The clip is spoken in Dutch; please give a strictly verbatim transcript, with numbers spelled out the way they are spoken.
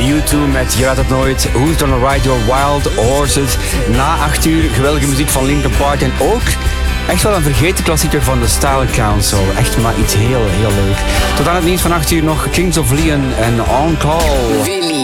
U twee met Je raadt het nooit. Who's Gonna Ride Your Wild Horses. Na acht uur geweldige muziek van Linkin Park. En ook echt wel een vergeten klassieker van de Style Council. Echt maar iets heel, heel leuk. Tot aan het nieuws van acht uur nog Kings of Leon en On Call. Willy.